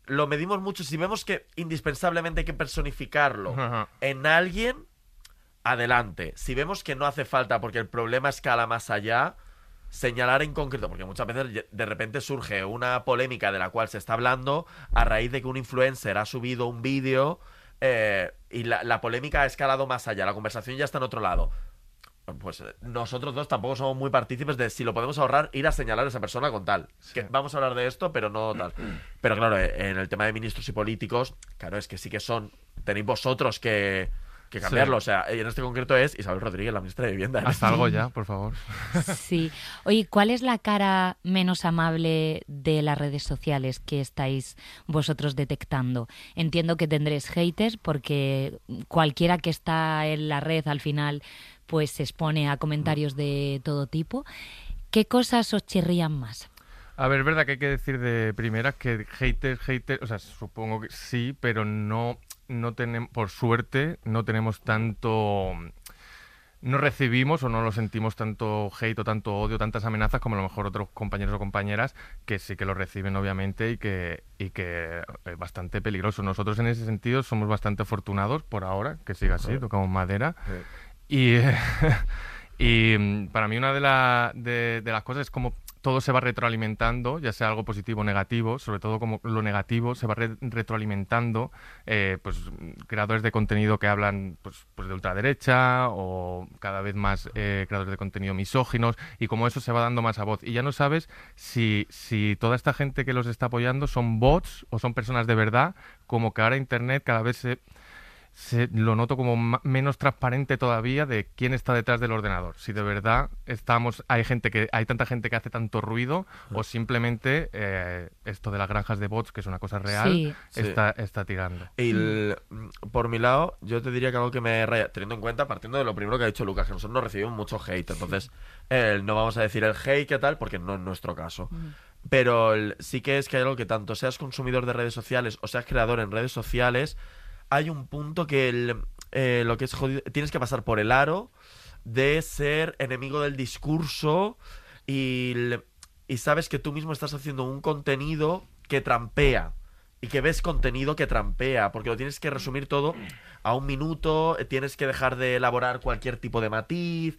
lo medimos mucho. Si vemos que indispensablemente hay que personificarlo Ajá. en alguien, adelante. Si vemos que no hace falta porque el problema escala más allá, señalar en concreto, porque muchas veces de repente surge una polémica de la cual se está hablando a raíz de que un influencer ha subido un vídeo y la polémica ha escalado más allá, la conversación ya está en otro lado. Pues nosotros dos tampoco somos muy partícipes de si lo podemos ahorrar, ir a señalar a esa persona con tal. Sí. Que vamos a hablar de esto, pero no tal. Pero claro, en el tema de ministros y políticos, claro, es que sí que tenéis vosotros que cambiarlo. Sí. O sea, en este concreto es Isabel Rodríguez, la ministra de Vivienda. Haz algo ya, por favor. Sí. Oye, ¿cuál es la cara menos amable de las redes sociales que estáis vosotros detectando? Entiendo que tendréis haters porque cualquiera que está en la red al final pues se expone a comentarios de todo tipo. ¿Qué cosas os chirrían más? A ver, es verdad que hay que decir de primeras que haters, o sea, supongo que sí, pero no tenemos, por suerte, no tenemos tanto, no recibimos o no lo sentimos tanto hate o tanto odio, tantas amenazas como a lo mejor otros compañeros o compañeras que sí que lo reciben obviamente y que es bastante peligroso. Nosotros en ese sentido somos bastante afortunados por ahora, que siga así, tocamos madera. Y para mí una de las cosas es como todo se va retroalimentando, ya sea algo positivo o negativo, sobre todo como lo negativo se va retroalimentando, pues creadores de contenido que hablan pues de ultraderecha o cada vez más creadores de contenido misóginos y como eso se va dando más a voz. Y ya no sabes si toda esta gente que los está apoyando son bots o son personas de verdad, como que ahora Internet cada vez lo noto como menos transparente todavía de quién está detrás del ordenador. Si de verdad hay tanta gente que hace tanto ruido o simplemente esto de las granjas de bots, que es una cosa real, está tirando. Por mi lado, yo te diría que algo que me raya, teniendo en cuenta, partiendo de lo primero que ha dicho Lucas, que nosotros no recibimos mucho hate, entonces no vamos a decir el hate que tal, porque no es nuestro caso. Pero sí que es que hay algo que tanto seas consumidor de redes sociales o seas creador en redes sociales, hay un punto que lo que es jodido, tienes que pasar por el aro de ser enemigo del discurso y sabes que tú mismo estás haciendo un contenido que trampea y que ves contenido que trampea, porque lo tienes que resumir todo a un minuto, tienes que dejar de elaborar cualquier tipo de matiz,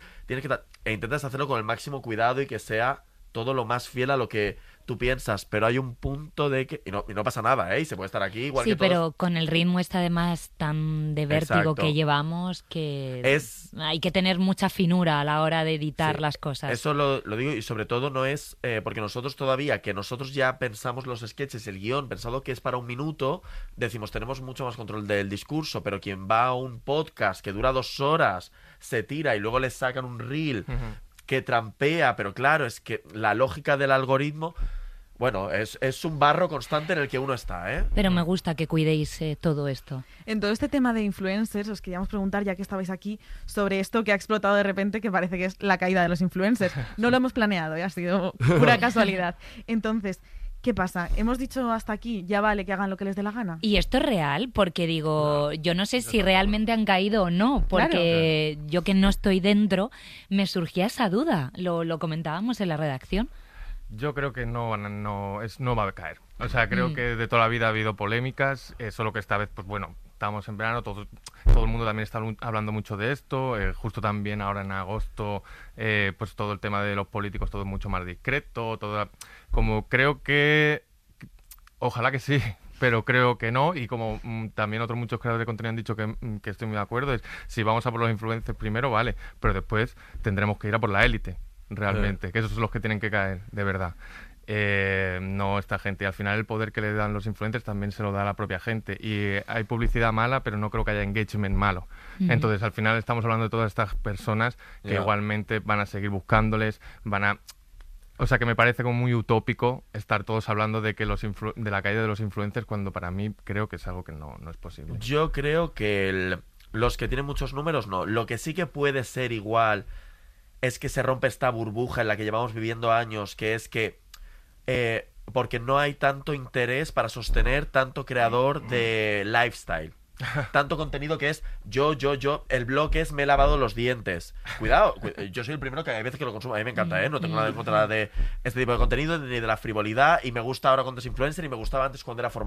e intentas hacerlo con el máximo cuidado y que sea todo lo más fiel a lo que tú piensas, pero hay un punto de que... Y no pasa nada, ¿eh? Y se puede estar aquí igual que todos. Sí, pero con el ritmo además tan de vértigo que llevamos que hay que tener mucha finura a la hora de editar las cosas. Eso lo digo y sobre todo no es... porque nosotros todavía, que nosotros ya pensamos los sketches, el guión, pensado que es para un minuto, decimos, tenemos mucho más control del discurso, pero quien va a un podcast que dura 2 horas, se tira y luego le sacan un reel... que trampea, pero claro, es que la lógica del algoritmo, bueno, es un barro constante en el que uno está, ¿eh? Pero me gusta que cuidéis todo esto. En todo este tema de influencers, os queríamos preguntar, ya que estabais aquí, sobre esto que ha explotado de repente, que parece que es la caída de los influencers. No lo hemos planeado, ha sido pura casualidad. Entonces, ¿qué pasa? Hemos dicho hasta aquí, ya vale que hagan lo que les dé la gana. ¿Y esto es real? Porque digo, yo no sé si realmente han caído o no, porque yo que no estoy dentro, me surgía esa duda. Lo comentábamos en la redacción. Yo creo que no va a caer. O sea, creo que de toda la vida ha habido polémicas, solo que esta vez, pues bueno, estamos en verano, todo el mundo también está hablando mucho de esto, justo también ahora en agosto, pues todo el tema de los políticos, todo mucho más discreto, como creo que, ojalá que sí, pero creo que no, y como también otros muchos creadores de contenido han dicho que estoy muy de acuerdo, es si vamos a por los influencers primero, vale, pero después tendremos que ir a por la élite, realmente, que esos son los que tienen que caer, de verdad. No esta gente. Y al final el poder que le dan los influencers también se lo da a la propia gente. Y hay publicidad mala, pero no creo que haya engagement malo. Entonces al final estamos hablando de todas estas personas que igualmente van a seguir buscándoles, o sea que me parece como muy utópico estar todos hablando de que de la caída de los influencers cuando para mí creo que es algo que no es posible. Yo creo que los que tienen muchos números no. Lo que sí que puede ser igual es que se rompe esta burbuja en la que llevamos viviendo años, que es que porque no hay tanto interés para sostener tanto creador de lifestyle. Tanto contenido que es yo, el blog es me he lavado los dientes. Cuidado, yo soy el primero que hay veces que lo consumo. A mí me encanta, no tengo nada en contra de este tipo de contenido ni de la frivolidad, y me gusta ahora cuando es influencer y me gustaba antes cuando era formato.